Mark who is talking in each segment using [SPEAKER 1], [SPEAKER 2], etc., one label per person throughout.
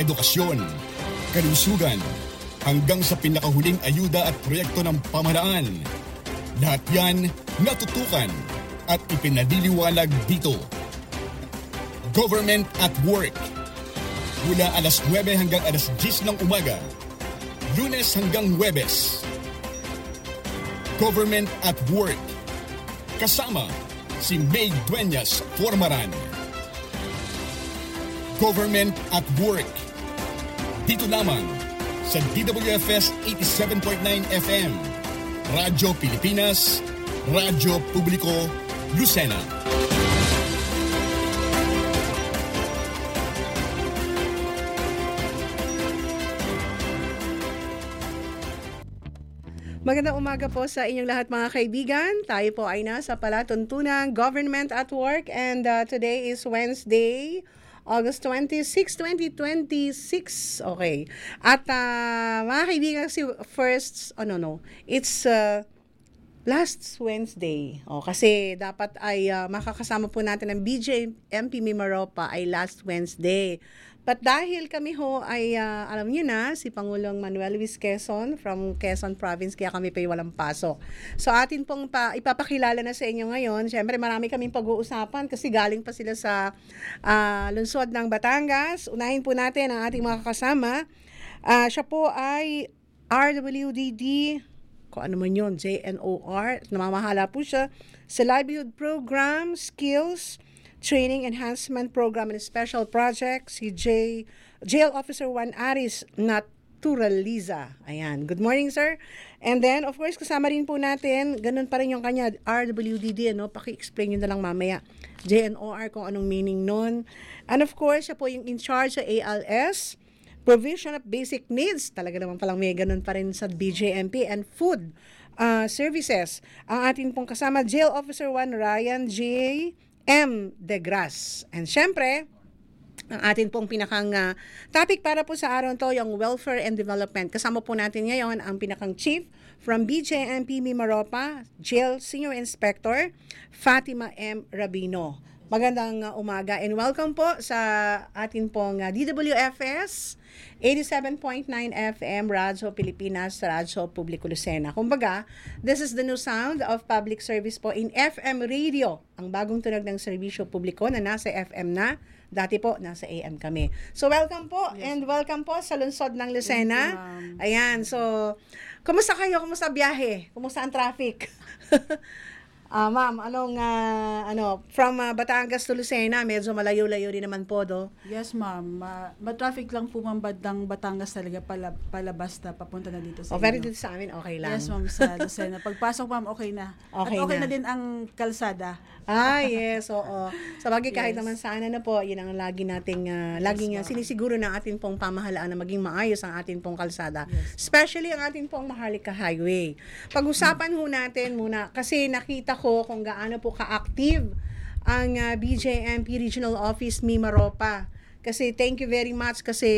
[SPEAKER 1] edukasyon, kalusugan, hanggang sa pinakahuling ayuda at proyekto ng pamahalaan. Lahat yan natutukan at ipinaliliwanag dito. Government at Work. Mula alas 9 hanggang alas 10 ng umaga. Lunes hanggang Huwebes. Government at Work. Kasama si May Dueñas Formaran. Government at Work. Dito lamang sa DWFS 87.9 FM. Radyo Pilipinas, Radyo Publiko, Lucena.
[SPEAKER 2] Magandang umaga po sa inyong lahat mga kaibigan. Tayo po ay nasa palatuntunang Government at Work and today is Wednesday, August 26, 2026. Okay. At mga kaibigan, it's last Wednesday. Kasi dapat ay makakasama po natin ang BJMP Mimaropa ay last Wednesday. But dahil kami ho ay, alam niyo na, si Pangulong Manuel Luis Quezon from Quezon Province, kaya kami pa walang pasok. So atin pong ipapakilala na sa inyo ngayon. Siyempre marami kaming pag-uusapan kasi galing pa sila sa lungsod ng Batangas. Unahin po natin ang ating mga kasama. Siya po ay RWDD, kung ano man yun, JNOR. Namamahala po siya sa Livelihood Program, Skills, Training Enhancement Program and Special Projects, si Jail Officer 1 Aris Naturaliza. Ayan. Good morning, sir. And then, of course, kasama rin po natin, ganun pa rin yung kanya, RWDD, paki-explain nyo na lang mamaya. JNOR, kung anong meaning nun. And of course, siya po yung in charge sa ALS, Provision of Basic Needs, talaga naman palang may ganun pa rin sa BJMP, and Food Services. Ang ating pong kasama, Jail Officer 1 Ryan J. M. De Gras. And syempre, ang atin pong pinakang topic para po sa araw to, yung welfare and development. Kasama po natin ngayon ang pinakang chief from BJMP Mimaropa, Jail Senior Inspector, Fatima M. Rabino. Magandang umaga and welcome po sa atin pong DWFS 87.9 FM Radyo Pilipinas, Radyo Publiko Lucena. Kumbaga, this is the new sound of public service po in FM radio, ang bagong tunog ng serbisyo publiko na nasa FM na. Dati po, nasa AM kami. So, welcome po and welcome po sa lungsod ng Lucena. Ayan, so, kumusta kayo? Kumusta biyahe? Kumusta ang traffic? Ma'am, from Batangas to Lucena, medyo malayo-layo rin naman po, do?
[SPEAKER 3] Yes, ma'am. Ma-traffic lang po, ma'am, bandang Batangas talaga, palabas na, papunta na dito sa
[SPEAKER 2] pero dito sa amin, okay lang.
[SPEAKER 3] Yes, ma'am, sa Lucena. Pagpasok, ma'am, okay na.
[SPEAKER 2] Okay
[SPEAKER 3] at okay
[SPEAKER 2] na
[SPEAKER 3] din ang kalsada.
[SPEAKER 2] Yes, oo. Sa bagay, kahit naman sana na po, yun ang lagi nating, laging sinisiguro ng ating pong pamahalaan na maging maayos ang ating pong kalsada. Yes. Especially ang ating pong Maharlika Highway. Pag-usapan ho natin muna, kasi nakita ko kung gaano po ka-active ang BJMP Regional Office Mimaropa. Kasi thank you very much kasi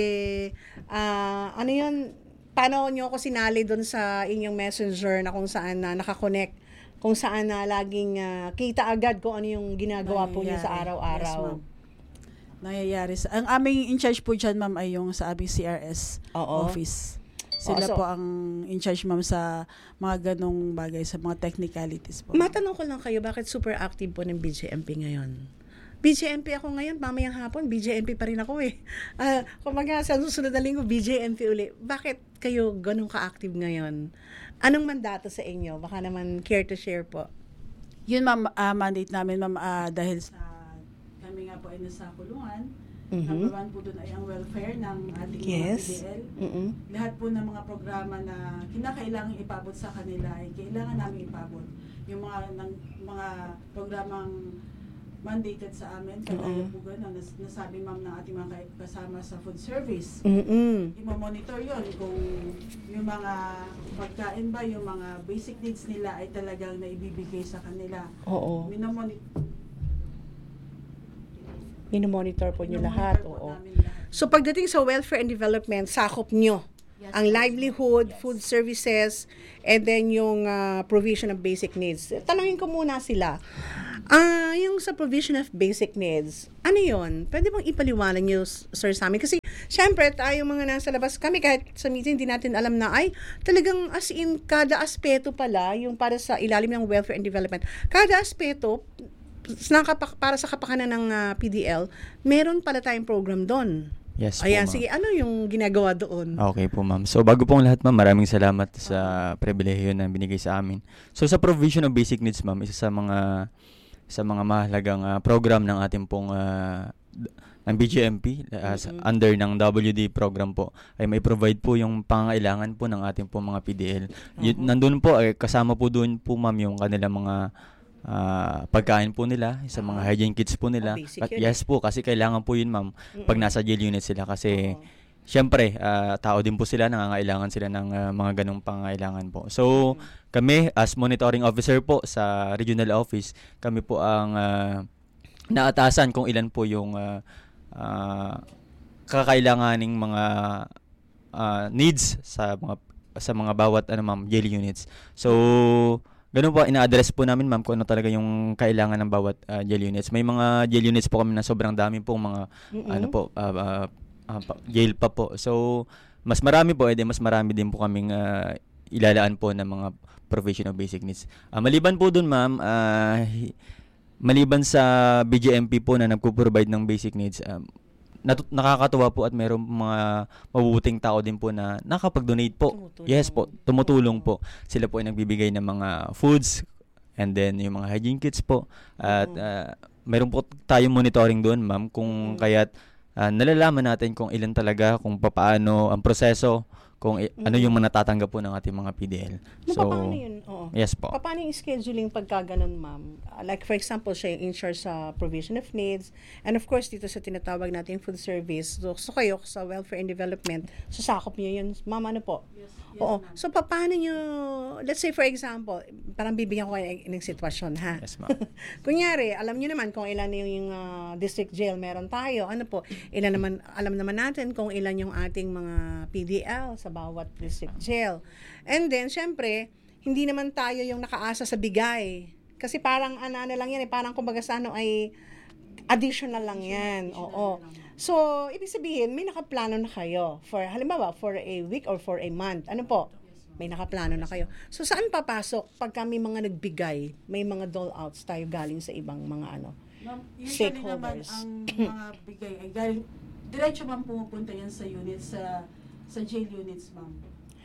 [SPEAKER 2] paano nyo ako sinali doon sa inyong messenger na kung saan nakakonect, kung saan laging kita agad kung ano yung ginagawa po niyo sa araw-araw.
[SPEAKER 3] Yes, nangyayari. Ang aming in charge po dyan, ma'am, ay yung sa aming CRS office. Sila po ang in charge, ma'am, sa mga ganong bagay, sa mga technicalities po.
[SPEAKER 2] Matanong ko lang kayo, bakit super active po ng BJMP ngayon? BJMP ako ngayon, mamayang hapon, BJMP pa rin ako eh. Kumaga sa susunod na linggo, BJMP uli. Bakit kayo ganong ka-active ngayon? Anong mandato sa inyo? Baka naman care to share po.
[SPEAKER 3] Yun, ma'am, mandate namin, ma'am, dahil sa kami nga po ay nasa kulungan. Number one po doon ay ang welfare ng ating mga PDL. Lahat po ng mga programa na kinakailangan ipabot sa kanila ay kailangan namin ipabot. Yung mga programang mandated sa amin, kagaya po gano'n, nasabi, ma'am, ng ating mga kasama sa food service. Imo-monitor yun kung yung mga pagkain ba, yung mga basic needs nila ay talagang naibibigay sa kanila.
[SPEAKER 2] Minomonitor po nyo lahat. Oo. So pagdating sa welfare and development, sakop nyo ang livelihood, food services, and then yung provision of basic needs. Tanungin ko muna sila. Yung sa provision of basic needs, ano yun? Pwede bang ipaliwanag niyo, sir, sa amin? Kasi, syempre, tayo mga nasa labas, kami kahit sa meeting, hindi natin alam na, ay, talagang as in, kada aspeto pala, yung para sa ilalim ng welfare and development, kada aspeto, para sa kapakanan ng PDL, meron pala tayong program doon.
[SPEAKER 4] Yes
[SPEAKER 2] Ayan,
[SPEAKER 4] po, ma'am.
[SPEAKER 2] sige, ano yung ginagawa doon?
[SPEAKER 4] Okay po, ma'am. So, bago pong lahat, ma'am, maraming salamat sa pribilehiyo na binigay sa amin. So, sa provision of basic needs, ma'am, isa sa mga mahalagang program ng ating pong ng BGMP under ng WD program po ay may provide po yung pangangailangan po ng ating pong mga PDL. Nandun po ay kasama po doon po, ma'am, yung kanilang mga pagkain po nila, sa mga hygiene kits po nila. Yes po, kasi kailangan po yun, ma'am, pag nasa jail unit sila kasi siyempre, tao din po sila, nangangailangan sila ng mga ganong pangangailangan po. So, kami as monitoring officer po sa regional office, kami po ang naatasan kung ilan po yung kakailanganing mga needs sa mga bawat ma'am, jail units. So, ganun po, ina-address po namin, ma'am, kung ano talaga yung kailangan ng bawat jail units. May mga jail units po kami na sobrang dami pong mga jail pa po. So, mas marami din po kaming ilalaan po ng mga provision of basic needs. Maliban po dun, ma'am, maliban sa BGMP po na nagpo-provide ng basic needs, nakakatuwa po at mayroong mga mabubuting tao din po na nakapag-donate po. Yes po, tumutulong po. Sila po ay nagbibigay ng mga foods and then yung mga hygiene kits po. At mayroon po tayong monitoring doon, ma'am, kung kaya't nalalaman natin kung ilan talaga, kung paano ang proseso, kung ano yung manatatanggap po ng ating mga PDL. So,
[SPEAKER 2] paano yun? Oo.
[SPEAKER 4] Yes po.
[SPEAKER 2] Paano yung scheduling pagka ganun, ma'am? Like for example, siya yung in charge sa provision of needs, and of course, dito sa tinatawag natin food service. So kayo sa welfare and development, sakop niyo yun. Ma'am, ano po?
[SPEAKER 3] Yes,
[SPEAKER 2] Oo.
[SPEAKER 3] ma'am.
[SPEAKER 2] So paano nyo, let's say for example, parang bibigyan ko kayo ng sitwasyon, ha?
[SPEAKER 4] Yes, ma'am.
[SPEAKER 2] Kunyari, alam nyo naman kung ilan yung district jail meron tayo. Ano po? Alam naman natin kung ilan yung ating mga PDL sa bawat district jail. And then, syempre, hindi naman tayo yung nakaasa sa bigay. Kasi parang ano lang yan, parang kumbaga sa ay additional lang yan. Oo. So, ibig sabihin, may nakaplano na kayo for, halimbawa, for a week or for a month. Ano po? May nakaplano na kayo. So, saan papasok pag kami mga nagbigay, may mga dole-outs tayo galing sa ibang mga
[SPEAKER 3] Ma'am, usually naman
[SPEAKER 2] stakeholders?
[SPEAKER 3] ang mga bigay ay galing, diretso ma'am pumupunta yan sa units, sa jail units, ma'am.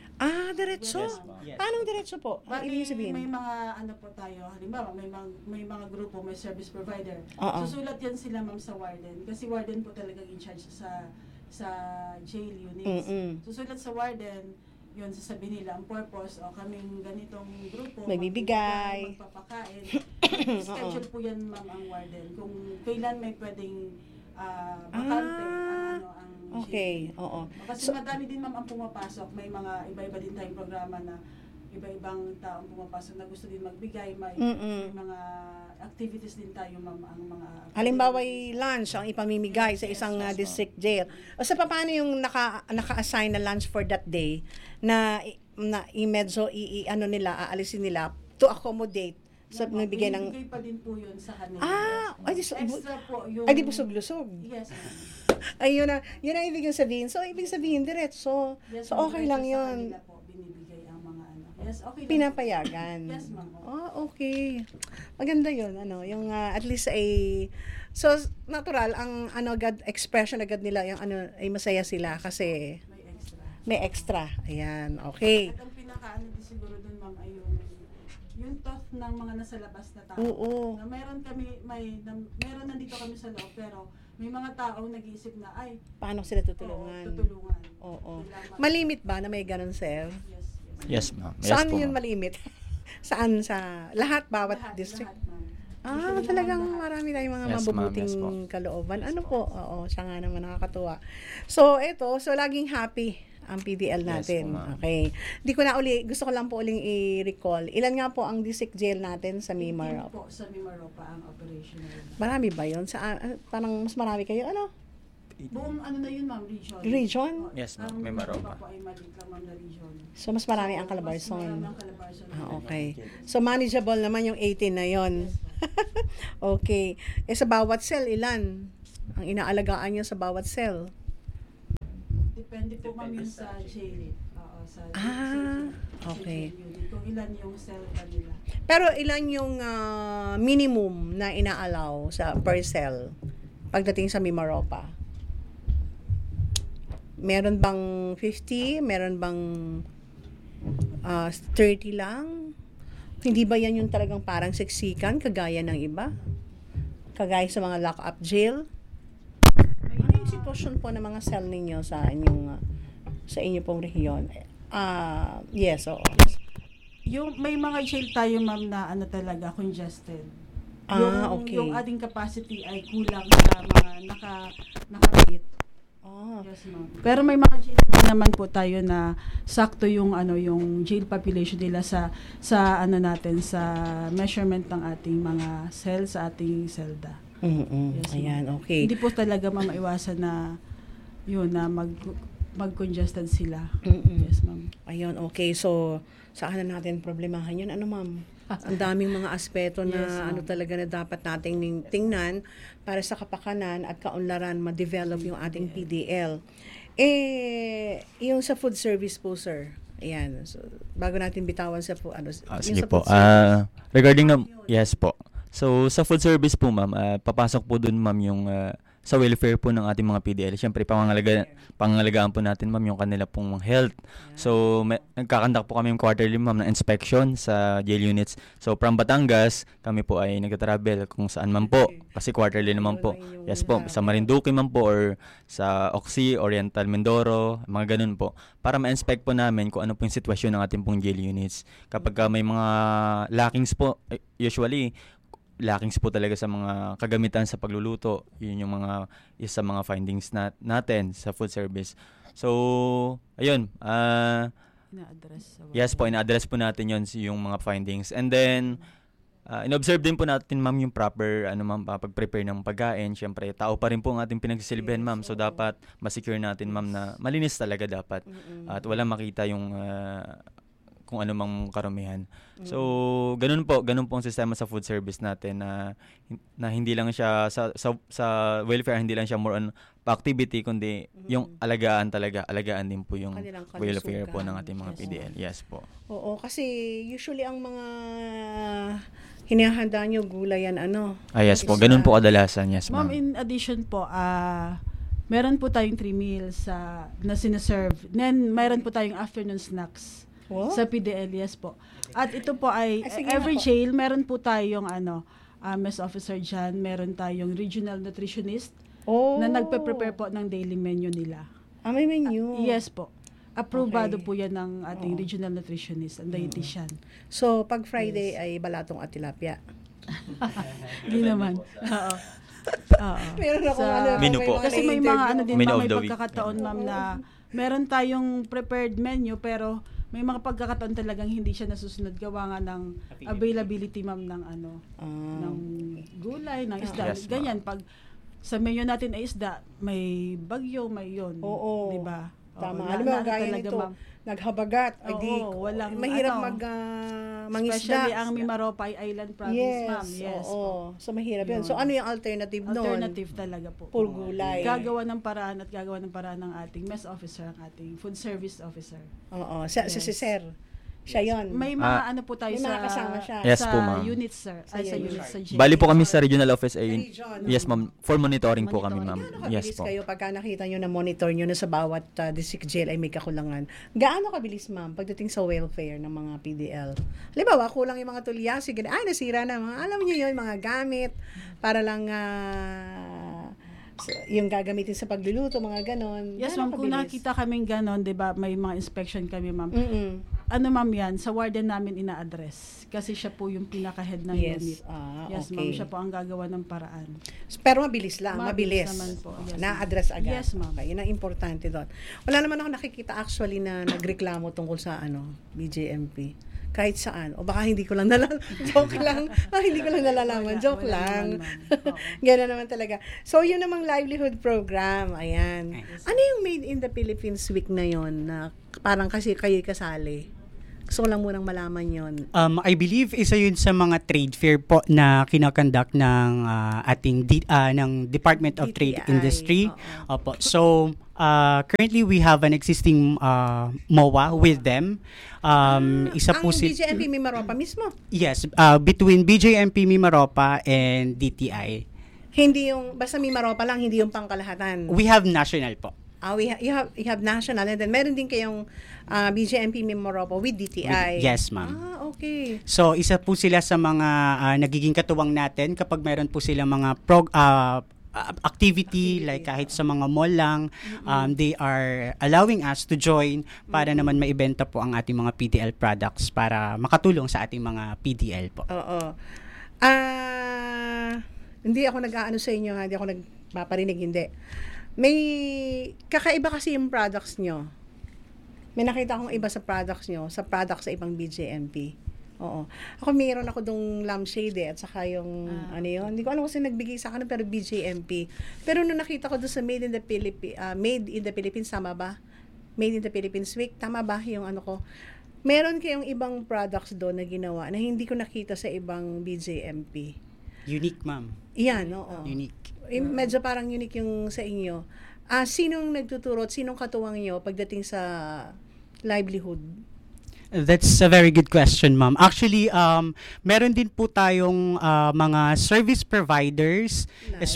[SPEAKER 2] Diretso?
[SPEAKER 3] Yes,
[SPEAKER 4] ma'am. Yes.
[SPEAKER 2] Paano diretso po? Ang
[SPEAKER 3] Bali,
[SPEAKER 2] ibig sabihin?
[SPEAKER 3] may mga po tayo, halimbawa may mga grupo, may service provider.
[SPEAKER 2] Oo.
[SPEAKER 3] Susulat yan sila, ma'am, sa warden kasi warden po talagang in charge sa jail units. Susulat sa warden, yun, sasabihin nila ang purpose, kaming ganitong grupo,
[SPEAKER 2] Magbibigay.
[SPEAKER 3] magpapakain. Schedule po yan, ma'am, ang warden. Kung kailan may pwedeng bakante, ang
[SPEAKER 2] Okay,
[SPEAKER 3] jail.
[SPEAKER 2] oo.
[SPEAKER 3] Kasi madami din, ma'am, ang pumapasok. May mga iba-iba din tayong programa na iba-ibang taong pumapasok na gusto din magbigay. May mga activities din tayo, ma'am, ang mga
[SPEAKER 2] Halimbawa, lunch ang ipamimigay sa isang district jail. O sa paano yung naka-assign na lunch for that day na medyo aalisin nila to accommodate sa nagbigay ng...
[SPEAKER 3] Binibigay pa din po yun sa kanila.
[SPEAKER 2] Extra
[SPEAKER 3] po yung...
[SPEAKER 2] Ay, di busog-lusog.
[SPEAKER 3] Yes, ma'am.
[SPEAKER 2] Ay, yun ang ibig sabihin. So, ibig sabihin, diretso.
[SPEAKER 3] Yes,
[SPEAKER 2] So, okay lang
[SPEAKER 3] diretso sa
[SPEAKER 2] yun.
[SPEAKER 3] kanila po binibigay ang mga Yes, okay lang.
[SPEAKER 2] Pinapayagan.
[SPEAKER 3] Yes, ma'am.
[SPEAKER 2] Okay. Maganda yun. Yung at least so, natural, ang agad, expression agad nila, yung ay masaya sila kasi
[SPEAKER 3] May extra.
[SPEAKER 2] may extra. Ayan, okay.
[SPEAKER 3] At ang pinaka din siguro dun, ma'am, ay yung thought ng mga nasa labas na tao.
[SPEAKER 2] Oo.
[SPEAKER 3] Na meron nandito kami sa loob, pero may mga taong nag-iisip na, ay,
[SPEAKER 2] Paano sila tutulungan?
[SPEAKER 3] tutulungan.
[SPEAKER 2] Oo.
[SPEAKER 3] Kailangan-
[SPEAKER 2] Malimit ba na may ganun, sir?
[SPEAKER 3] Yes.
[SPEAKER 4] Yes, ma'am. Yes
[SPEAKER 2] Saan
[SPEAKER 4] po,
[SPEAKER 2] yun
[SPEAKER 4] ma'am.
[SPEAKER 2] malimit? Saan? Sa lahat, bawat district?
[SPEAKER 3] Lahat, ma'am. Usually
[SPEAKER 2] Talagang
[SPEAKER 3] naman lahat.
[SPEAKER 2] marami tayong mga
[SPEAKER 4] Yes, ma'am.
[SPEAKER 2] mabubuting
[SPEAKER 4] Yes po.
[SPEAKER 2] kalooban. Ano po? Oo, siya nga naman nakakatuwa. So, laging happy ang PDL
[SPEAKER 4] Yes
[SPEAKER 2] natin.
[SPEAKER 4] po, ma'am.
[SPEAKER 2] Okay. Gusto ko lang po uling i-recall. Ilan nga po ang district jail natin sa Mimarop?
[SPEAKER 3] po sa Mimaropa ang operational.
[SPEAKER 2] Marami ba yun? Parang mas marami kayo?
[SPEAKER 3] Buong na yun, ma'am, region.
[SPEAKER 2] Region?
[SPEAKER 4] Yes, ma'am.
[SPEAKER 3] Ang
[SPEAKER 4] Mimaropa.
[SPEAKER 3] po ay maliit lang, ma'am, na region.
[SPEAKER 2] So, mas marami ang
[SPEAKER 3] Mas marami
[SPEAKER 2] Calabarzon.
[SPEAKER 3] ang Calabarzon.
[SPEAKER 2] Okay. So, manageable naman yung 18 na yon.
[SPEAKER 3] Yes, ma'am.
[SPEAKER 2] Okay. Sa bawat cell, ilan ang inaalagaan niyo sa bawat cell?
[SPEAKER 3] Depende po ma'am yun sa jail. Oo, sa
[SPEAKER 2] okay.
[SPEAKER 3] jail unit. Kung ilan yung cell kanila.
[SPEAKER 2] Pero ilan yung minimum na ina-allow sa per cell pagdating sa Mimaropa? Meron bang 50? Meron bang 30 lang? Hindi ba yan yung talagang parang seksikan kagaya ng iba? Kagaya sa mga lock-up jail? Ano yung sitwasyon po ng mga cell ninyo sa inyo pong rehiyon? Yes, oo.
[SPEAKER 3] Yung may mga jail tayo ma'am na ano talaga congested.
[SPEAKER 2] Okay.
[SPEAKER 3] Yung ating capacity ay kulang sa mga naka-rate. Yes, ma'am. Pero may mga jail naman po tayo na sakto yung yung jail population nila sa natin sa measurement ng ating mga cell sa ating selda. Yes,
[SPEAKER 2] ayan, okay.
[SPEAKER 3] Hindi po talaga maiwasan na yun na mag-congested sila. Yes, ma'am.
[SPEAKER 2] Ayun, okay. So, saan na natin problemahan yun? Ano, ma'am? Ang daming mga aspeto na
[SPEAKER 3] Yes,
[SPEAKER 2] talaga na dapat nating tingnan para sa kapakanan at kaunlaran ma-develop yung ating PDL. Yung sa food service po, sir. Ayan. So, bago natin bitawan sa
[SPEAKER 4] Sige
[SPEAKER 2] sa
[SPEAKER 4] po.
[SPEAKER 2] food service.
[SPEAKER 4] Regarding yes po. So, sa food service po, ma'am, papasok po dun, ma'am, yung sa welfare po ng ating mga PDL. Siyempre, pangangalagaan po natin, ma'am, yung kanila pong health. So, nagkakandak po kami yung quarterly, ma'am, na inspection sa jail units. So, from Batangas, kami po ay nagtatravel kung saan man po. Kasi quarterly naman po. Yes po, sa Marinduque man po or sa Oxy, Oriental, Mindoro, mga ganun po. Para ma-inspect po namin kung ano po yung sitwasyon ng ating pong jail units. Kapag may mga lackings po, usually, lackings po talaga sa mga kagamitan sa pagluluto. Yun yung isa mga findings natin sa food service. So, ayun. Yes po, ina-address po natin yung mga findings. And then, in-observe din po natin, ma'am, yung proper pag-prepare ng pagkain. Siyempre, tao pa rin po ang ating pinagsisilbihan, ma'am. So, dapat ma-secure natin, ma'am, na malinis talaga dapat. At wala makita yung kung ano mang karumihan. So, ganun po ang sistema sa food service natin na hindi lang siya sa welfare, hindi lang siya more on activity, kundi yung alagaan din po yung welfare po ng ating mga PDL. Yes po.
[SPEAKER 2] Oo, kasi usually ang mga hinahanda nyo gulay yan
[SPEAKER 4] yes po, ganun po kadalasan. Yes, ma'am.
[SPEAKER 3] Ma'am, in addition po, meron po tayong 3 meals na sinaserve. Then, meron po tayong afternoon snacks.
[SPEAKER 2] What?
[SPEAKER 3] Sa PDL, yes po. At ito po ay, every jail, meron po tayong mess officer dyan, meron tayong regional nutritionist na nagpe-prepare po ng daily menu nila.
[SPEAKER 2] May menu?
[SPEAKER 3] Yes po. Aprobado po yan ng ating regional nutritionist and dietitian.
[SPEAKER 2] So, pag Friday ay balatong at tilapia?
[SPEAKER 3] Hindi naman. Oo.
[SPEAKER 2] Meron ako
[SPEAKER 4] menu po.
[SPEAKER 3] Kasi may mga din
[SPEAKER 4] Menu
[SPEAKER 3] ma'am,
[SPEAKER 4] of
[SPEAKER 3] may
[SPEAKER 4] the week.
[SPEAKER 3] pagkakataon ma'am na meron tayong prepared menu pero may mga pagkakataon talagang hindi siya nasusunod gawa nga ng availability ma'am ng ng gulay, ng isda.
[SPEAKER 4] Yes,
[SPEAKER 3] ganyan pag sa menu natin ay isda, may bagyo, may yon.
[SPEAKER 2] Oo.
[SPEAKER 3] 'Di ba?
[SPEAKER 2] Tama. Alam mo, gaya nito, naghabagat.
[SPEAKER 3] Walang
[SPEAKER 2] mahirap mangisda.
[SPEAKER 3] Especially ang Mimaropa Island province, ma'am. Yes.
[SPEAKER 2] Oo. So, mahirap yun. So, ano yung alternative nun?
[SPEAKER 3] Alternative talaga po.
[SPEAKER 2] Puro gulay.
[SPEAKER 3] Gagawa ng paraan ng ating mess officer, ang ating food service officer.
[SPEAKER 2] Oo. Si Sir. Siya yun.
[SPEAKER 3] May mga po tayo
[SPEAKER 2] may mga kasama siya.
[SPEAKER 4] Yes
[SPEAKER 3] sa
[SPEAKER 4] po, ma'am.
[SPEAKER 3] units, sir. Sa units sa jail.
[SPEAKER 4] Bali po kami sa regional office ay
[SPEAKER 2] Region.
[SPEAKER 4] yes, ma'am, for monitoring po kami, ma'am.
[SPEAKER 2] Gaano
[SPEAKER 4] Yes
[SPEAKER 2] kabilis
[SPEAKER 4] po.
[SPEAKER 2] kayo pagka nakita nyo na monitor nyo na sa bawat district jail ay may kakulangan? Gaano kabilis, ma'am, pagdating sa welfare ng mga PDL? Halimbawa, kulang yung mga tulyasi, nasira na. Alam nyo yun, mga gamit, para lang yung gagamitin sa pagluluto, mga ganon.
[SPEAKER 3] Yes,
[SPEAKER 2] Gaano
[SPEAKER 3] ma'am. Kung
[SPEAKER 2] kabilis?
[SPEAKER 3] nakita kaming ganon, di ba, may mga inspection kami, ma'am. Ma'am, yan, sa warden namin ina-address. Kasi siya po yung pinaka-head ng unit. Yes,
[SPEAKER 2] okay.
[SPEAKER 3] ma'am. Siya po ang gagawa ng paraan.
[SPEAKER 2] Pero mabilis lang,
[SPEAKER 3] Mabilis
[SPEAKER 2] mabilis.
[SPEAKER 3] naman po, yes,
[SPEAKER 2] Na-address agad.
[SPEAKER 3] Yes, ma'am.
[SPEAKER 2] Okay, yun ang importante doon. Wala naman ako nakikita actually na nagreklamo tungkol sa BJMP. Kahit saan. O baka hindi ko lang joke lang. Hindi ko lang nalalaman. Joke lang. Gano'n naman talaga. So, yun namang livelihood program. Ayan. Ano yung Made in the Philippines week na yon na parang kasi kayo'y kasali? Gusto ko lang munang malaman yon.
[SPEAKER 5] I believe isa yun sa mga trade fair po na kinakonduct ng ating ng Department of Trade
[SPEAKER 2] DTI.
[SPEAKER 5] Industry. Opo. So, currently we have an existing MOA with them. Isa
[SPEAKER 2] Ang
[SPEAKER 5] po
[SPEAKER 2] BJMP Mimaropa mismo?
[SPEAKER 5] Yes, between BJMP Mimaropa and DTI.
[SPEAKER 2] Hindi yung, basta Mimaropa lang, hindi yung pangkalahatan.
[SPEAKER 5] We have national po.
[SPEAKER 2] You have national, and then meron din kayong BJMP Mimaropa with DTI.
[SPEAKER 5] Yes, ma'am.
[SPEAKER 2] Okay.
[SPEAKER 5] So, isa po sila sa mga nagiging katuwang natin kapag meron po sila mga activity, like kahit sa mga mall lang, they are allowing us to join para naman maibenta po ang ating mga PDL products para makatulong sa ating mga PDL po.
[SPEAKER 2] Oo. Hindi ako nag-aano sa inyo, hindi ako nagpaparinig, hindi. May kakaiba kasi yung products nyo. May nakita akong iba sa products nyo, sa products sa ibang BJMP. Oo. Ako mayroon ako dong lampshade at saka yung ano yun. Hindi ko alam kung sino nagbigay sa akin pero BJMP. Pero nung nakita ko doon sa Made in the Philippines, tama ba? Made in the Philippines Week, tama ba yung ano ko? Meron kayong ibang products doon na ginawa na hindi ko nakita sa ibang BJMP.
[SPEAKER 5] Unique, ma'am.
[SPEAKER 2] Iyan, oo.
[SPEAKER 5] Unique.
[SPEAKER 2] Medyo parang unique yung sa inyo. Sinong nagtuturo at sinong katuwang nyo pagdating sa livelihood?
[SPEAKER 5] That's a very good question, ma'am. Actually, meron din po tayong mga service providers,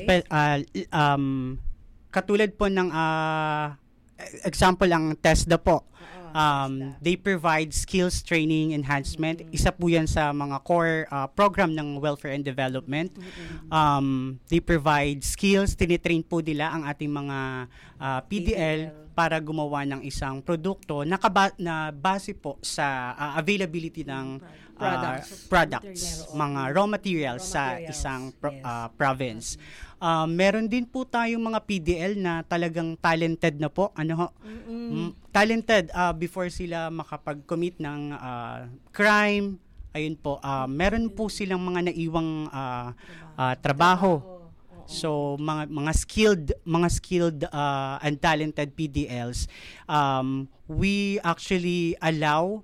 [SPEAKER 5] katulad po ng example ang TESDA po. They provide skills training enhancement. Isa po yan sa mga core program ng welfare and development. They provide skills, tinitrain po nila ang ating mga PDL para gumawa ng isang produkto na base po sa availability ng products, mga raw materials sa isang province. Meron din po tayong mga PDL na talagang talented na po. Talented before sila makapag-commit ng crime. Ayun po, meron po silang mga naiwang trabaho. So mga skilled and talented PDLs, we actually allow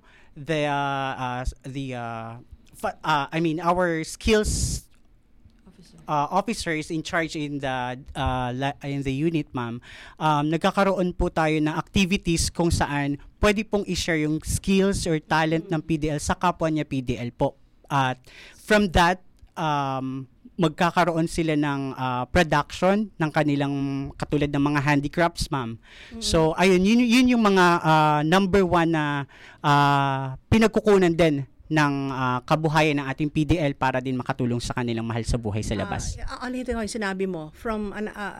[SPEAKER 5] our skills officers in charge in the unit, ma'am, nagkakaroon po tayo ng activities kung saan pwede pong i-share yung skills or talent ng PDL sa kapwa niya PDL po. At from that, magkakaroon sila ng production ng kanilang katulad ng mga handicrafts, ma'am. So, ayun, yun yung mga number one na pinagkukunan din ng kabuhayan ng ating PDL para din makatulong sa kanilang mahal sa buhay sa labas.
[SPEAKER 2] Ulitin ko yung sinabi mo, from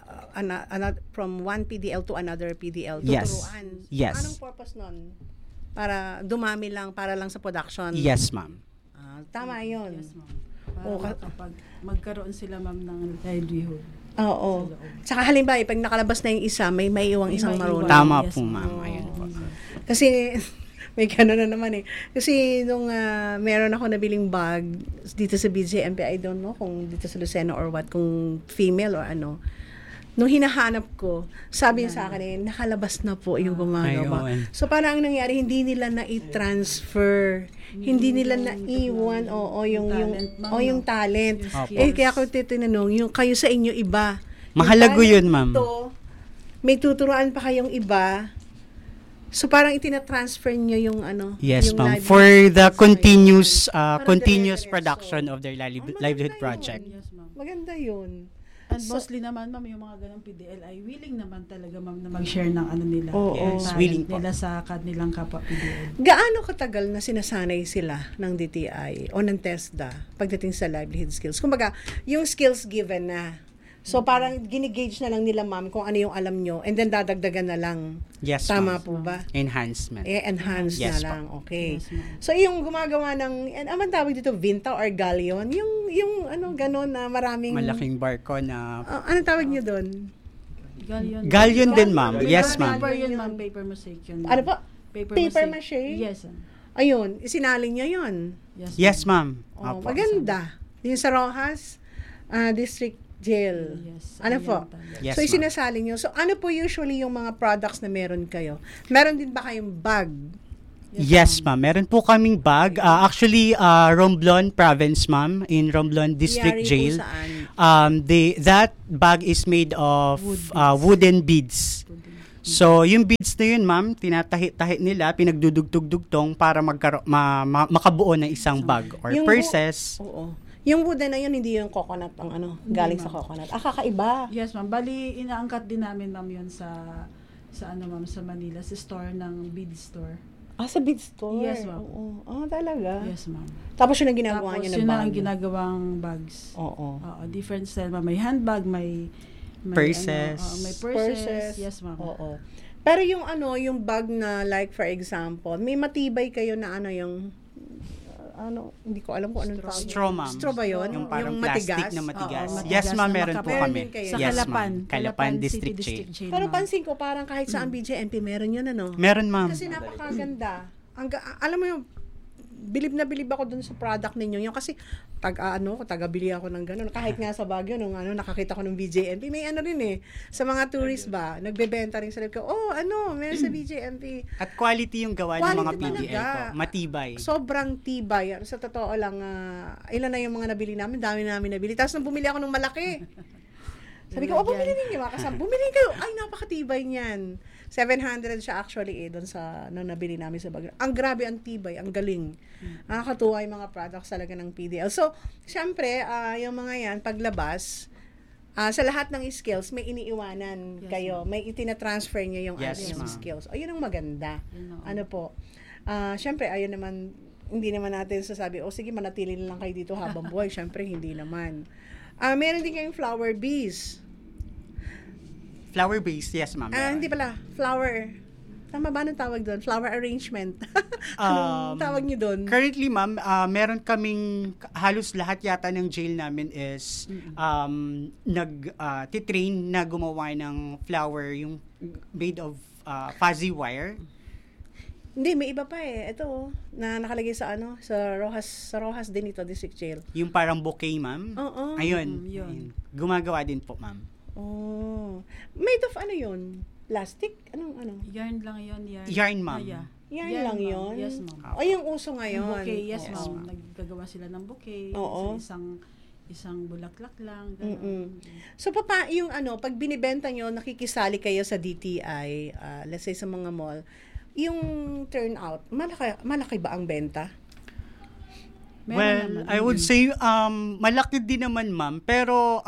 [SPEAKER 2] one PDL to another PDL,
[SPEAKER 5] Yes.
[SPEAKER 2] tuturuan.
[SPEAKER 5] Yes.
[SPEAKER 2] Anong purpose nun? Para dumami lang, para lang sa production?
[SPEAKER 5] Yes, ma'am.
[SPEAKER 2] Tama yun.
[SPEAKER 3] Yes, ma'am. Para kapag magkaroon sila, ma'am, ng livelihood.
[SPEAKER 2] Oo. Saka halimbawa, pag nakalabas na yung isa, may iwang isang marunong.
[SPEAKER 5] Tama
[SPEAKER 3] Yes,
[SPEAKER 5] po, ma'am. Ayun po.
[SPEAKER 2] Kasi, may gano'n na naman eh. Kasi nung meron ako nabiling bag dito sa BJMP, I don't know kung dito sa Lucena or what, kung female or ano. Nung hinahanap ko, sabi niya sa akin eh, nakalabas na po yung gumagawa.
[SPEAKER 5] Ayun.
[SPEAKER 2] So parang ang nangyari, hindi nila na-transfer, hindi nila na-iwan, yung talent. Kaya ako titinanong, yung kayo sa inyo iba.
[SPEAKER 5] Mahalago yun, ma'am.
[SPEAKER 2] May tuturuan pa kayong iba. So parang itina-transfer niyo yung ano,
[SPEAKER 5] yes,
[SPEAKER 2] yung
[SPEAKER 5] ma'am.
[SPEAKER 2] livelihood
[SPEAKER 5] For the
[SPEAKER 2] skills
[SPEAKER 5] continuous
[SPEAKER 2] dire-diretso.
[SPEAKER 5] production of their livelihood project.
[SPEAKER 3] Yes, ma'am.
[SPEAKER 2] Maganda yun.
[SPEAKER 3] And mostly naman, ma'am, yung mga ganong PDL ay willing naman talaga, ma'am, na mag-share ng ano nila.
[SPEAKER 5] Yes,
[SPEAKER 3] talent
[SPEAKER 5] willing po.
[SPEAKER 3] nila sa kanilang kapwa PDL.
[SPEAKER 2] Gaano katagal na sinasanay sila ng DTI o ng TESDA pagdating sa livelihood skills? Kumbaga, yung skills given na. So parang ginigauge na lang nila, ma'am, kung ano yung alam nyo and then dadagdagan na lang.
[SPEAKER 5] Yes,
[SPEAKER 2] Tama
[SPEAKER 5] ma'am.
[SPEAKER 2] po ba?
[SPEAKER 5] Enhancement.
[SPEAKER 2] Enhance
[SPEAKER 5] Yes,
[SPEAKER 2] na lang. Okay.
[SPEAKER 3] Yes, ma'am.
[SPEAKER 2] So yung gumagawa ng, aman tawag dito, Vinta or Galleon? Yung ano, ganon na maraming...
[SPEAKER 5] Malaking barko na...
[SPEAKER 2] anong tawag nyo doon?
[SPEAKER 5] Galleon din, ma'am. Yes, ma'am.
[SPEAKER 3] Paper yun, ma'am. Paper mosaic yun.
[SPEAKER 2] Ano po? Paper
[SPEAKER 3] mosaic.
[SPEAKER 2] mache?
[SPEAKER 3] Yes, ma'am.
[SPEAKER 2] Ayun, isinaling nyo yun.
[SPEAKER 5] Yes, ma'am.
[SPEAKER 2] Oh,
[SPEAKER 5] Opo.
[SPEAKER 2] maganda. Yung sa Rojas District Jail.
[SPEAKER 3] Yes.
[SPEAKER 2] Ano po?
[SPEAKER 5] Yes,
[SPEAKER 2] So,
[SPEAKER 5] ma'am.
[SPEAKER 2] isinasaling nyo. So, ano po usually yung mga products na meron kayo? Meron din ba kayong bag?
[SPEAKER 5] Yes, ma'am. Meron po kaming bag. Actually, Romblon Province, ma'am, in Romblon District
[SPEAKER 2] Yari po
[SPEAKER 5] Jail.
[SPEAKER 2] saan?
[SPEAKER 5] That bag is made of wooden beads. So, yung beads na yun, ma'am, tinatahi-tahi nila, pinagdudugtog-dugtong para makabuo ng isang bag or
[SPEAKER 2] Yung
[SPEAKER 5] purses.
[SPEAKER 2] Oo. Yung wooden na yun, hindi yung coconut ang galing sa coconut. Kakaiba.
[SPEAKER 3] Yes, ma'am. Bali, inaangkat din namin, ma'am, yun sa ma'am, sa Manila, sa store ng bead store.
[SPEAKER 2] Sa bead store?
[SPEAKER 3] Yes, ma'am.
[SPEAKER 2] Oo. Talaga?
[SPEAKER 3] Yes, ma'am.
[SPEAKER 2] Tapos yun ang ginagawa
[SPEAKER 3] Tapos
[SPEAKER 2] niyo ng
[SPEAKER 3] yun
[SPEAKER 2] bag?
[SPEAKER 3] ang ginagawang bags.
[SPEAKER 2] Oo.
[SPEAKER 3] Different style, ma'am. May handbag, may
[SPEAKER 5] purses.
[SPEAKER 3] May purses. Yes, ma'am.
[SPEAKER 2] Oo. Pero yung yung bag na like for example, may matibay kayo na hindi ko alam kung anong tawag.
[SPEAKER 5] Straw, ma'am.
[SPEAKER 2] Straw ba yun?
[SPEAKER 5] Yung parang
[SPEAKER 2] matigas?
[SPEAKER 5] plastic na matigas.
[SPEAKER 3] Oo,
[SPEAKER 5] Yes, ma'am,
[SPEAKER 3] na
[SPEAKER 5] meron po
[SPEAKER 3] makapal.
[SPEAKER 5] kami.
[SPEAKER 2] Kayo.
[SPEAKER 3] Sa
[SPEAKER 5] Yes,
[SPEAKER 3] Calapan.
[SPEAKER 5] ma'am. Calapan District
[SPEAKER 3] City
[SPEAKER 5] Jail.
[SPEAKER 2] Pero
[SPEAKER 3] ma'am.
[SPEAKER 2] pansin ko parang kahit saan BJMP meron yun
[SPEAKER 5] Meron, ma'am.
[SPEAKER 2] Kasi napakaganda. Alam mo yung bilib na bilib ako dun sa product ninyo. Yung kasi taga-bili ako ng gano'n. Kahit nga sa Baguio nung nakakita ko ng BJMP, may rin sa mga tourist ba, nagbebenta rin sila ko. Meron sa BJMP.
[SPEAKER 5] At quality yung gawa ng mga
[SPEAKER 2] Quality
[SPEAKER 5] PDL
[SPEAKER 2] talaga.
[SPEAKER 5] po. Matibay.
[SPEAKER 2] Sobrang tibay. Sa totoo lang, ilan na yung mga nabili namin, dami namin nabili. Tapos nung bumili ako ng malaki. Sabi ko, bumili ninyo. Bumili kayo. Ay, napakatibay niyan. 700 siya actually doon sa nabili namin sa Baguio. Ang grabe, ang tibay, ang galing. Nakakatuwa yung mga products talaga ng PDL. So, syempre, yung mga yan, paglabas, sa lahat ng skills, may iniiwanan kayo. May itinatransfer nyo yung yung skills. Yun ang maganda. Syempre, hindi naman natin sasabi, sige, manatili lang kayo dito habang buhay. Syempre, hindi naman. Meron din kayong flower bees.
[SPEAKER 5] Flower base, yes, ma'am.
[SPEAKER 2] Hindi pala. Flower. Tama ba anong tawag doon? Flower arrangement. Anong tawag niyo doon?
[SPEAKER 5] Currently, ma'am, meron kaming halos lahat yata ng jail namin is titrain na gumawa ng flower, yung made of fuzzy wire.
[SPEAKER 2] Hindi, may iba pa Ito, na nakalagay sa Rojas din ito, District Jail.
[SPEAKER 5] Yung parang bouquet, ma'am.
[SPEAKER 2] Oo.
[SPEAKER 5] Ayun.
[SPEAKER 3] Yun.
[SPEAKER 5] Gumagawa din po, ma'am.
[SPEAKER 2] Made of yun? Plastic? Anong?
[SPEAKER 3] Yarn lang yun.
[SPEAKER 5] Yarn, ma'am.
[SPEAKER 2] Yarn lang
[SPEAKER 3] ma'am.
[SPEAKER 2] yun?
[SPEAKER 3] Yes, ma'am.
[SPEAKER 2] Yung uso ngayon?
[SPEAKER 3] Yung bouquet, yes,
[SPEAKER 2] Oo.
[SPEAKER 3] ma'am. Naggagawa sila ng bouquet.
[SPEAKER 2] Oo.
[SPEAKER 3] Sa isang bulaklak lang.
[SPEAKER 2] So, yung pag binibenta nyo, nakikisali kayo sa DTI, let's say sa mga mall, yung turnout, malaki ba ang benta?
[SPEAKER 5] Well, I would say malaki din naman, ma'am, pero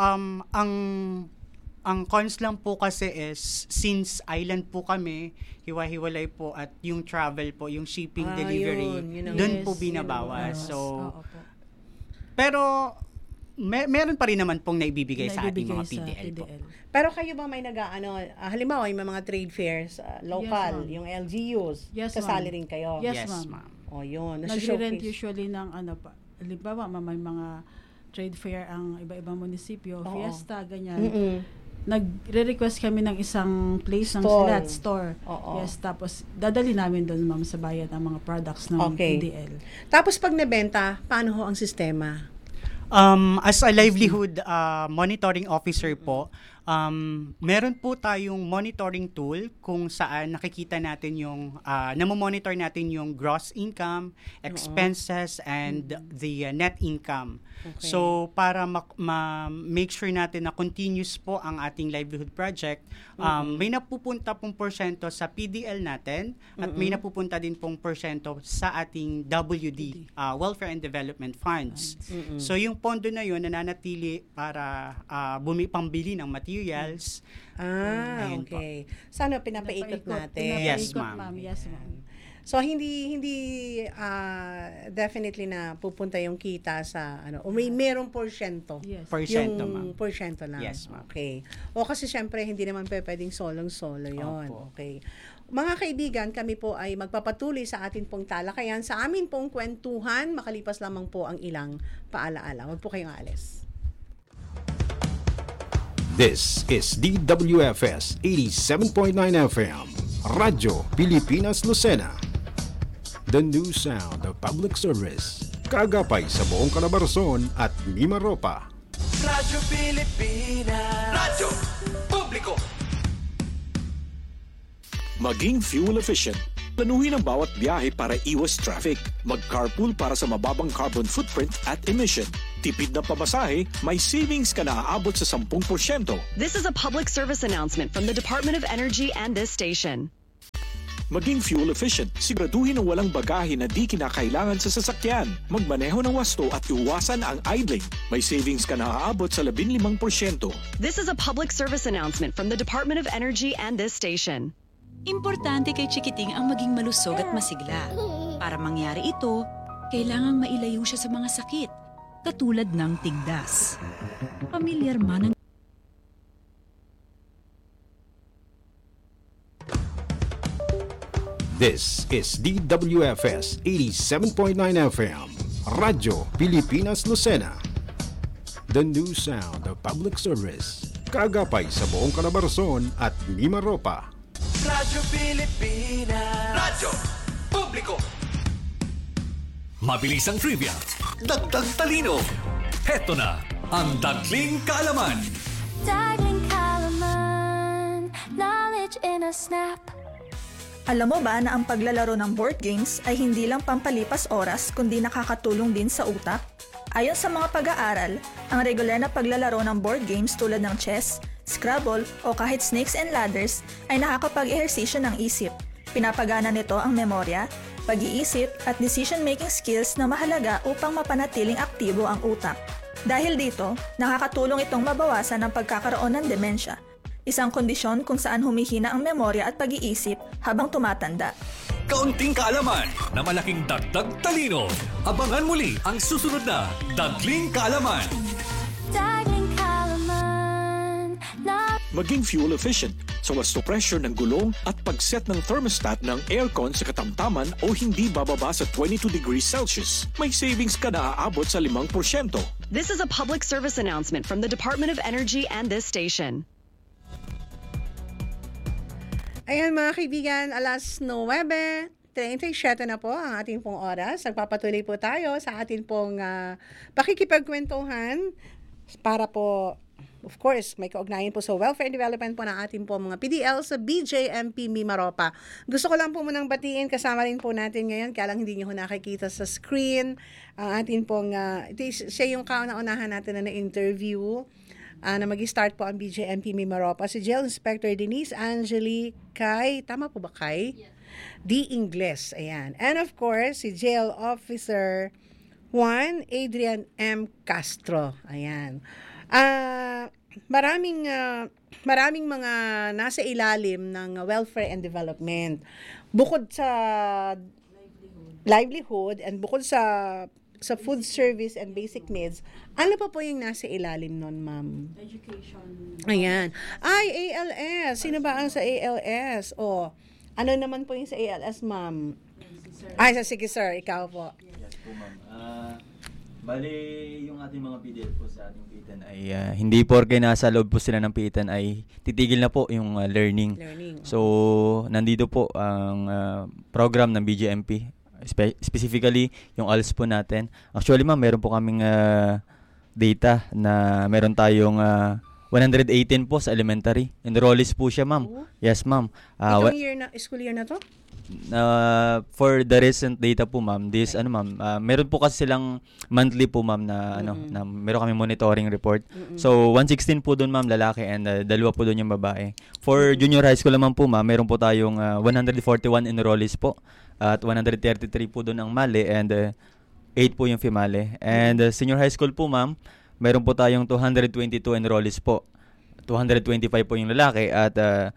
[SPEAKER 5] ang cons lang po kasi is since island po kami, hiwa-hiwalay po at yung travel po, yung shipping, delivery, doon po binabawas. So, pero meron pa rin naman pong naibibigay sa ating mga PDL po.
[SPEAKER 2] Pero kayo ba may halimbawa yung mga trade fairs, local,
[SPEAKER 3] Yes,
[SPEAKER 2] yung LGUs, kasali rin kayo?
[SPEAKER 3] Yes,
[SPEAKER 5] Yes,
[SPEAKER 3] ma'am.
[SPEAKER 5] ma'am.
[SPEAKER 2] Yun.
[SPEAKER 3] Nagre-rent usually ng halimbawa, may mga trade fair ang iba-ibang munisipyo, fiesta, ganyan. Nagre-request kami ng isang place ng store. Yes, tapos dadali namin doon, ma'am, sa bayan ang mga products ng PDL.
[SPEAKER 2] Tapos pag nabenta, paano ho ang sistema?
[SPEAKER 5] As a livelihood monitoring officer po, meron po tayong monitoring tool kung saan nakikita natin yung namomonitor natin yung gross income, expenses, and the net income.
[SPEAKER 2] Okay.
[SPEAKER 5] So, para make sure natin na continuous po ang ating livelihood project, may napupunta pong porsyento sa PDL natin at may napupunta din pong porsyento sa ating WD, Welfare and Development Funds. So, yung pondo na yun nananatili para pambili ng materials.
[SPEAKER 2] Okay. Sana pinapaikot natin.
[SPEAKER 5] Yes, ma'am.
[SPEAKER 3] Yes, ma'am.
[SPEAKER 2] So hindi definitely na pupunta yung kita sa merong porsyento.
[SPEAKER 3] Yes.
[SPEAKER 5] Porsyento, ma'am.
[SPEAKER 2] Yung porsyento lang.
[SPEAKER 5] Yes, ma'am.
[SPEAKER 2] Okay. Kasi syempre hindi naman pwedeng solong-solo 'yon.
[SPEAKER 5] Opo.
[SPEAKER 2] Okay. Mga kaibigan, kami po ay magpapatuloy sa atin pong talakayan sa amin pong kwentuhan, makalipas lamang po ang ilang paalaala. Huwag po kayong aalis.
[SPEAKER 6] This is DWFS 87.9 FM, Radyo Pilipinas Lucena. The new sound of public service. Kaagapay sa buong Calabarzon at Mimaropa.
[SPEAKER 7] Radyo Pilipinas. Radyo Publiko.
[SPEAKER 1] Maging fuel efficient,
[SPEAKER 8] Planuhin ang bawat biyahe para iwas traffic. Mag-carpool para sa mababang carbon footprint at emission. Tipid na pamasahe, may savings ka na aabot sa 10%.
[SPEAKER 9] This is a public service announcement from the Department of Energy and this station.
[SPEAKER 8] Maging fuel efficient. Siguraduhin ang walang bagahe na di kinakailangan sa sasakyan. Magmaneho ng wasto at iwasan ang idling. May savings ka na aabot sa 15%.
[SPEAKER 9] This is a public service announcement from the Department of Energy and this station.
[SPEAKER 10] Importante kay Chikiting ang maging malusog at masigla. Para mangyari ito, kailangang mailayo siya sa mga sakit, katulad ng tigdas. Pamilyar man ang
[SPEAKER 6] This is DWFS 87.9 FM, Radyo Pilipinas Lucena. The new sound of public service. Kagapay sa buong Calabarzon at Mimaropa.
[SPEAKER 7] Radyo Pilipinas. Radyo Publiko.
[SPEAKER 11] Mabilis ang trivia. Dagdag talino. Heto na ang Dagling Kaalaman.
[SPEAKER 12] Dagling Kaalaman. Knowledge in a snap.
[SPEAKER 13] Alam mo ba na ang paglalaro ng board games ay hindi lang pampalipas oras kundi nakakatulong din sa utak? Ayon sa mga pag-aaral, ang regular na paglalaro ng board games tulad ng chess, Scrabble o kahit Snakes and Ladders ay nakakapag-ehersisyo ng isip. Pinapagana nito ang memorya, pag-iisip at decision-making skills na mahalaga upang mapanatiling aktibo ang utak. Dahil dito, nakakatulong itong mabawasan ang pagkakaroon ng demensya, isang kondisyon kung saan humihina ang memorya at pag-iisip habang tumatanda.
[SPEAKER 11] Kaunting kaalaman na malaking dagdag talino. Abangan muli ang susunod na Dagling Kaalaman.
[SPEAKER 12] Dagling Kaalaman.
[SPEAKER 8] Maging fuel efficient sa wasto pressure ng gulong at pag-set ng thermostat ng aircon sa katamtaman o hindi bababa sa 22 degrees Celsius. May savings ka na aabot sa 5%.
[SPEAKER 9] This is a public service announcement from the Department of Energy and this station.
[SPEAKER 2] Ayan mga kaibigan, alas 9:37 na po ang ating pong oras. Nagpapatuloy po tayo sa ating pong pakikipagkwentuhan para po, of course, may kaugnayan po sa welfare and development po ng ating po mga PDL sa BJMP Mimaropa. Gusto ko lang po munang batiin, kasama rin po natin ngayon, kaya lang hindi nyo nakikita sa screen, ang ating pong, siya yung kauna-unahan natin na interview na mag-start po ang BJMP Mimaropa, si Jail Inspector Denise Angeli Kay, tama po ba Kay? Yes. D. Ingles, ayan. And of course, si Jail Officer Juan Adrian M. Castro, ayan. Maraming mga nasa ilalim ng welfare and development. Bukod sa livelihood and bukod sa food service and basic needs, ano pa po yung nasa ilalim nun, ma'am?
[SPEAKER 3] Education.
[SPEAKER 2] Ayan. Ay, ALS. Sino ba ang sa ALS? O, ano naman po yung sa ALS, ma'am? Ay, sige sir, ikaw po.
[SPEAKER 4] Yes po, ma'am. Bali, yung ating mga PDL po sa ating PITAN ay hindi porke nasa loob po sila ng PITAN ay titigil na po yung learning. So, nandito po ang program ng BJMP. Specifically, yung ALS po natin. Actually, ma'am, meron po kaming data na meron tayong 118 po sa elementary. Enrollees po siya, ma'am. Oh. Yes, ma'am.
[SPEAKER 2] Itong school year na to?
[SPEAKER 4] For the recent data po, ma'am, meron po kasi silang monthly po, ma'am, na na meron kami monitoring report. So 116 po doon, ma'am, lalaki, and 2 po doon yung babae. For junior high school naman po, ma'am, meron po tayong 141 enrollees po at 133 po doon ang male, and 8 po yung female. And senior high school po, ma'am, meron po tayong 222 enrollees po. 225 po yung lalaki at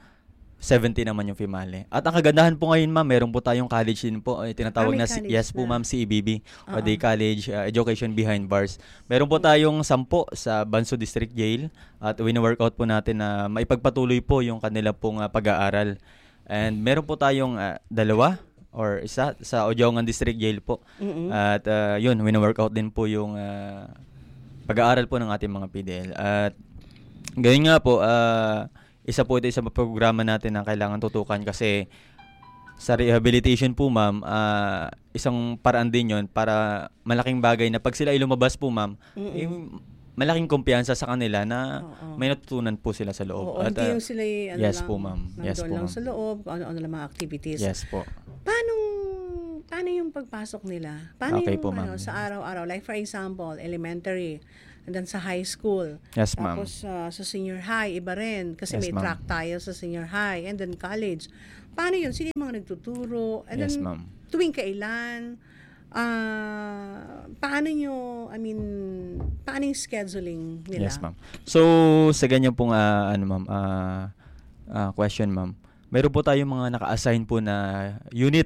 [SPEAKER 4] 70 naman yung female. At ang kagandahan po ngayon, ma'am, meron po tayong college din po. Tinatawag na po, ma'am, CEBB, o the College Education Behind Bars. Meron po tayong 10 sa Banso District Jail at wino-workout po natin na maipagpatuloy po yung kanila pong pag-aaral. And meron po tayong 2 or isa sa Odiaongan District Jail po. At yun, wino-workout din po yung pag-aaral po ng ating mga PDL. At ganyan nga po, isa po ito sa programa natin na kailangan tutukan kasi sa rehabilitation po, ma'am, isang paraan din yon para malaking bagay na pag sila ay lumabas po, ma'am, malaking kumpiyansa sa kanila na may natutunan po sila sa loob.
[SPEAKER 2] At hindi yung sila
[SPEAKER 4] yes po, ma'am. Yes po,
[SPEAKER 2] lang
[SPEAKER 4] ma'am.
[SPEAKER 2] sa loob, ano lang mga activities.
[SPEAKER 4] Yes po.
[SPEAKER 2] Paano yung pagpasok nila? Paano
[SPEAKER 4] Okay
[SPEAKER 2] yung
[SPEAKER 4] po, ma'am.
[SPEAKER 2] sa araw-araw? Like for example, elementary, and then sa high school.
[SPEAKER 4] Yes, ma'am.
[SPEAKER 2] Tapos sa senior high, iba rin. Kasi
[SPEAKER 4] Yes,
[SPEAKER 2] may
[SPEAKER 4] ma'am.
[SPEAKER 2] track tayo sa senior high. And then college. Paano yun? Sino yung mga nagtuturo? And
[SPEAKER 4] Yes,
[SPEAKER 2] then,
[SPEAKER 4] ma'am.
[SPEAKER 2] tuwing kailan? Paano yung scheduling nila?
[SPEAKER 4] Yes, ma'am. So, sa ganyan pong question, ma'am. Meron po tayong mga naka-assign po na unit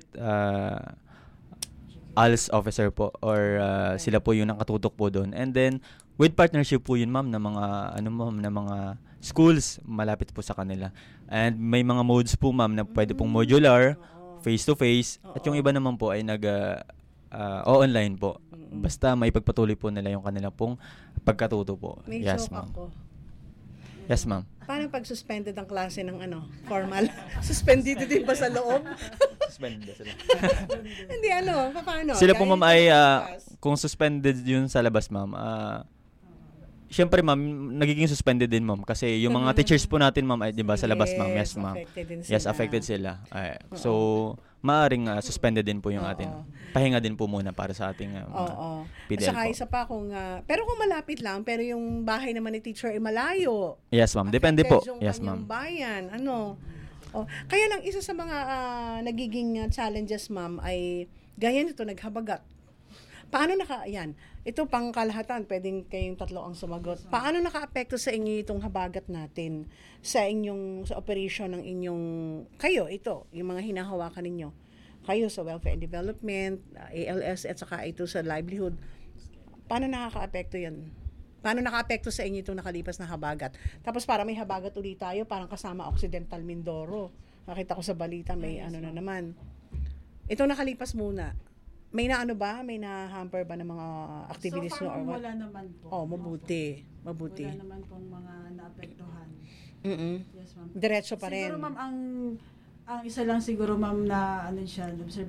[SPEAKER 4] ALS officer po or sila po yung nakatutok po doon. And then with partnership po yun, ma'am, na mga schools malapit po sa kanila. And may mga modes po, ma'am, na pwede pong modular, face to face, at yung iba naman po ay online po. Basta may pagpatuloy po nila yung kanila pong pagkatuto po.
[SPEAKER 2] May
[SPEAKER 4] Yes,
[SPEAKER 2] joke
[SPEAKER 4] ma'am.
[SPEAKER 2] ako.
[SPEAKER 4] Yes, ma'am.
[SPEAKER 2] Paano pag suspended ang klase ng formal? Suspended din ba sa loob?
[SPEAKER 4] Suspended sila.
[SPEAKER 2] Hindi paano?
[SPEAKER 4] Sila po,
[SPEAKER 2] Gaya
[SPEAKER 4] ma'am,
[SPEAKER 2] ng
[SPEAKER 4] ay
[SPEAKER 2] labas.
[SPEAKER 4] kung suspended yun sa labas, ma'am, syempre, ma'am, nagiging suspended din, ma'am, kasi yung mga teachers po natin, ma'am, ay 'di ba sa labas, ma'am. Yes, ma'am.
[SPEAKER 2] affected din
[SPEAKER 4] Yes,
[SPEAKER 2] sila.
[SPEAKER 4] affected sila. So, maaring suspended din po yung atin. Pahinga din po muna para sa ating
[SPEAKER 2] Oo.
[SPEAKER 4] PDL
[SPEAKER 2] Saka
[SPEAKER 4] po.
[SPEAKER 2] isa pa pero kung malapit lang, pero yung bahay naman ni teacher ay malayo.
[SPEAKER 4] Yes, ma'am. Depende po.
[SPEAKER 2] Affected yung
[SPEAKER 4] Yes,
[SPEAKER 2] kanyang
[SPEAKER 4] ma'am.
[SPEAKER 2] bayan. Kaya lang isa sa mga nagiging challenges, ma'am, ay gaya nito, naghabagat. Paano ito pang kalahatan, pwedeng kayong tatlo ang sumagot. Paano naka-apekto sa inyo itong habagat natin sa operation ng inyong, yung mga hinahawakan ninyo? Kayo sa welfare and development, ALS, at saka ito sa livelihood. Paano nakaka-apekto yan? Paano naka-apekto sa inyo itong nakalipas na habagat? Tapos para may habagat ulit tayo, parang kasama Occidental Mindoro. Nakita ko sa balita, may na naman. Itong nakalipas muna. May May na-hamper ba ng mga activities
[SPEAKER 3] So far,
[SPEAKER 2] or what?
[SPEAKER 3] wala naman po.
[SPEAKER 2] Mabuti.
[SPEAKER 3] Wala naman pong mga naapektuhan.
[SPEAKER 2] Mm-mm.
[SPEAKER 3] Yes, ma'am.
[SPEAKER 2] Diretso pa rin.
[SPEAKER 3] Siguro, ma'am, ang isa lang siguro, ma'am, na